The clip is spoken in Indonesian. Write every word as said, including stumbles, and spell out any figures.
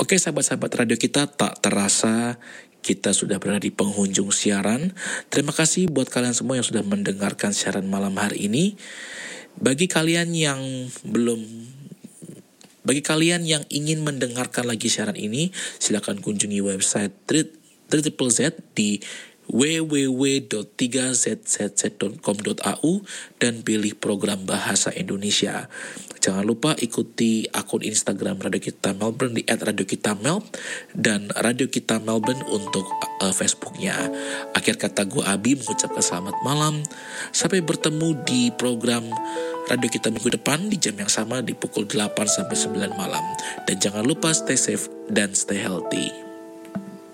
Oke sahabat-sahabat radio kita, tak terasa kita sudah berada di penghujung siaran. Terima kasih buat kalian semua yang sudah mendengarkan siaran malam hari ini. Bagi kalian yang belum Bagi kalian yang ingin mendengarkan lagi siaran ini, silakan kunjungi website triple Z di w w w dot tiga z z z dot com dot a u dan pilih program bahasa Indonesia. Jangan lupa ikuti akun Instagram Radio Kita Melbourne di et radio kita melb dan Radio Kita Melbourne untuk uh, Facebooknya. Akhir kata gue Abi mengucapkan selamat malam. Sampai bertemu di program Radio Kita minggu depan di jam yang sama di pukul delapan sampai sembilan malam. Dan jangan lupa stay safe dan stay healthy.